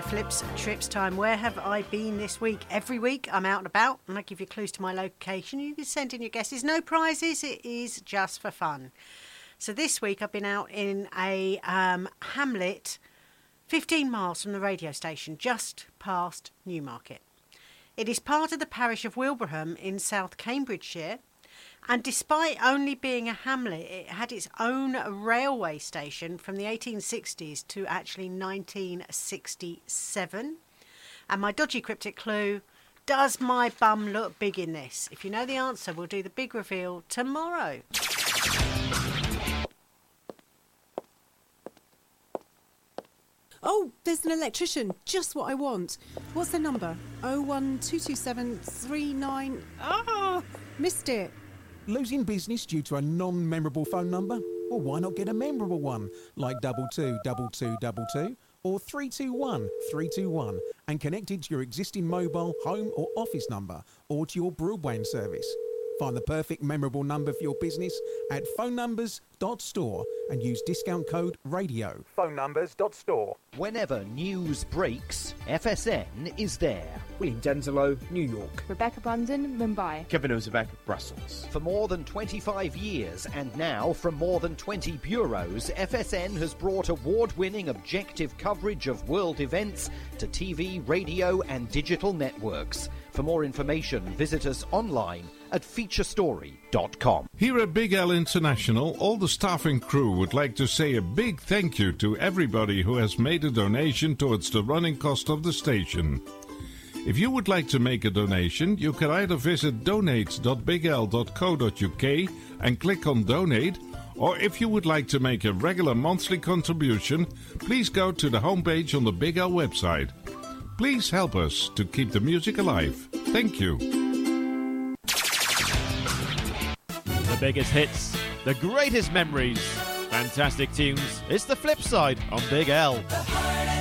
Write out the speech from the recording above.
Flips Trips time. Where have I been this week? Every week I'm out and about and I give you clues to my location. You can send in your guesses. No prizes. It is just for fun. So this week I've been out in a hamlet 15 miles from the radio station, just past Newmarket. It is part of the parish of Wilbraham in South Cambridgeshire. And despite only being a hamlet, it had its own railway station from the 1860s to actually 1967. And my dodgy cryptic clue, does my bum look big in this? If you know the answer, we'll do the big reveal tomorrow. Oh, there's an electrician. Just what I want. What's the number? 0122739... Oh, missed it. Losing business due to a non-memorable phone number? Well, why not get a memorable one, like 222222 or 321321, and connect it to your existing mobile, home or office number, or to your broadband service. Find the perfect memorable number for your business at phonenumbers.store and use discount code RADIO. Phonenumbers.store. Whenever news breaks, FSN is there. William Denzelo, New York. Rebecca Brandon, Mumbai. Kevin Ozebek, Brussels. For more than 25 years and now from more than 20 bureaus, FSN has brought award-winning objective coverage of world events to TV, radio and digital networks. For more information, visit us online at featurestory.com. Here at Big L International, all the staff and crew would like to say a big thank you to everybody who has made a donation towards the running cost of the station. If you would like to make a donation, you can either visit donate.bigl.co.uk and click on donate, or if you would like to make a regular monthly contribution, please go to the homepage on the Big L website. Please help us to keep the music alive. Thank you. The biggest hits, the greatest memories, fantastic tunes. It's the flip side on Big L.